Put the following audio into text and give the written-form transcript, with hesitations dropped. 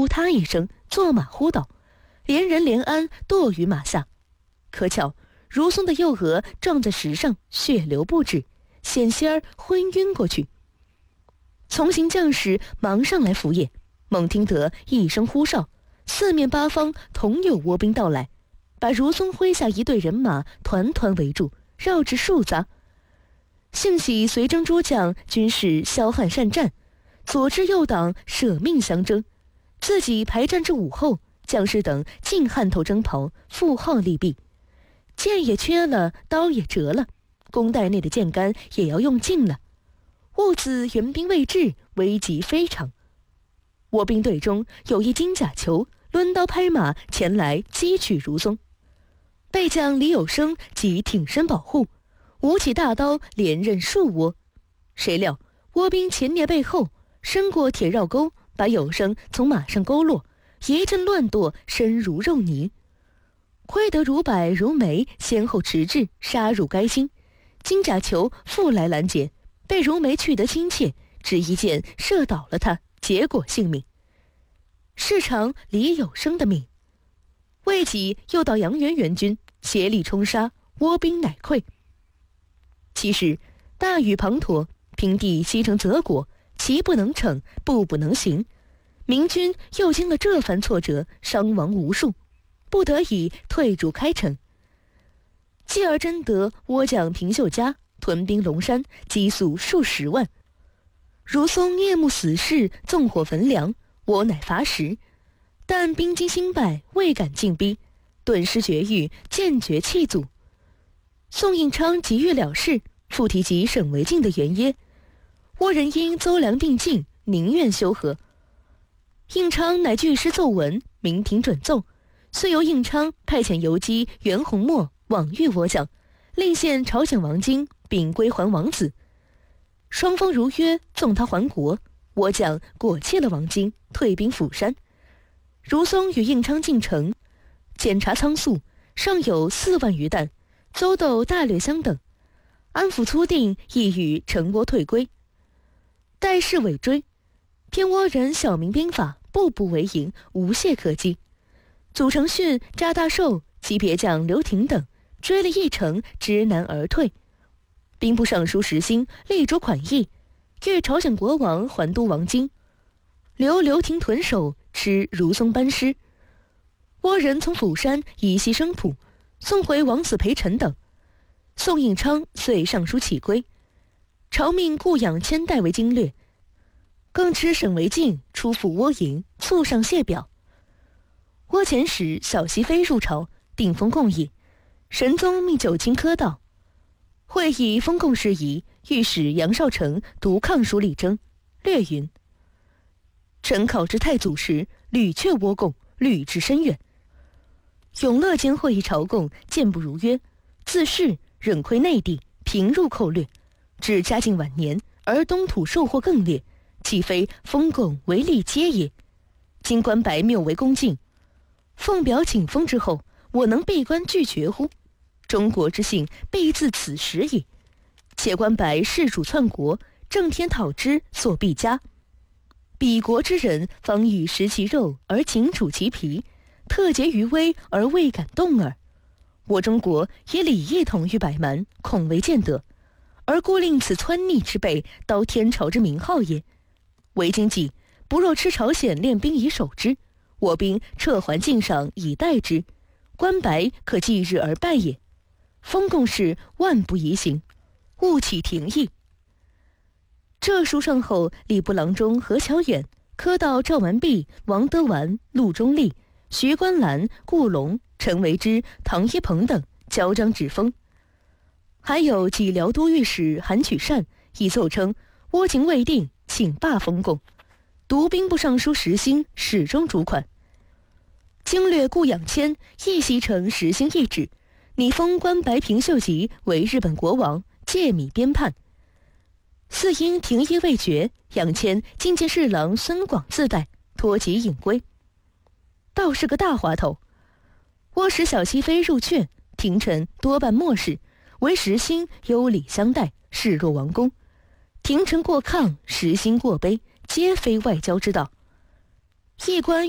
扑嗒一声，坐马呼倒，连人连鞍堕于马下。可巧如松的右额撞在石上，血流不止，险些儿昏晕过去。从行将士忙上来扶也，猛听得一声呼哨，四面八方同有倭兵到来，把如松麾下一队人马团团围住，绕至数匝。幸喜随征诸将均是骁悍善战，左支右挡，舍命相争，自己排战至午后，将士等尽汗透征袍，负号立壁，剑也缺了，刀也折了，弓袋内的箭杆也要用尽了。兀自援兵未至，危急非常。倭兵队中有一金甲裘，抡刀拍马前来击取如松。备将李有生即挺身保护，舞起大刀连刃数倭。谁料倭兵前蹑背后，伸过铁绕钩，把有生从马上勾落，一阵乱剁，身如肉泥。亏得如柏如梅先后迟至，杀入该心，金甲裘复来拦截，被如梅去得亲切，只一箭射倒了他，结果性命。是偿李有生的命。未几又到杨元元军，协力冲杀，倭兵乃溃。其实大雨滂沱，平地西城泽国，其不能逞，步不能行。明军又经了这番挫折，伤亡无数，不得已退驻开城。继而征得倭将平秀家屯兵龙山，积粟数十万。如松夜幕死士，纵火焚粮，倭乃伐食，但兵精兴败，未敢进逼，顿失绝域，渐觉气阻。宋应昌急欲了事，复提及沈惟敬的原耶，倭人因邹梁并进，宁愿修和。应昌乃据诗奏文，明廷准奏，遂由应昌派遣游击袁洪谟往遇倭将，令献朝鲜王金，并归还王子。双方如约，纵他还国。倭将果弃了王金，退兵釜山。如松与应昌进城，检查仓粟，尚有4万余担，邹斗大略相等。安抚粗定，亦与乘倭退归。待事尾追，偏倭人小明兵法，步步为营，无懈可击。祖承训、查大寿及别将刘廷等追了一城，知难而退。兵部尚书石兴力主款议，欲朝鲜国王还都王金，留刘廷屯守，吃如松班师。倭人从釜山以西生普，送回王子裴忱等。宋应昌遂上书起归，朝命顾养谦代为经略，更持沈惟敬出赴倭营，促上谢表。倭遣使小西非入朝，定封贡议，神宗命九卿科到。会议封贡事宜，御史杨少成读抗书力争，略云：臣考之太祖时，屡却倭贡，虑之深远。永乐间会议朝贡，渐不如约，自恃忍窥内地，平入寇掠，至嘉靖晚年，而东土受祸更烈，岂非封贡为利皆也？今关白谬为恭敬，奉表请封之后，我能闭关拒绝乎？中国之幸必自此时矣。且关白弑主篡国，正天讨之，所必加。彼国之人，方欲食其肉而请处其皮，特结于微而未敢动耳。我中国以礼义统御百蛮，恐为见得，而故令此篡逆之辈刀天朝之名号也。为今计，不若吃朝鲜练兵以守之，我兵撤还境上以待之，关白可继日而败也。封贡事万不宜行，务起廷议。这书上后，礼部郎中何乔远、科道赵完弼、王德完、陆中立、徐观澜、顾龙、陈维之、唐一鹏等交章指封。还有几辽都御史韩曲善亦奏称倭情未定，请罢封贡。独兵部尚书石兴始终主款。经略顾养谦亦悉承石兴懿旨，拟封关白平秀吉为日本国王，借米边叛。似因廷议未决，养谦竟见侍郎孙广自带，托疾引归。倒是个大滑头。倭使小西非入阙，廷臣多半漠视，唯石兴优礼相待，视若王公。廷臣过亢，石兴过卑，皆非外交之道。一官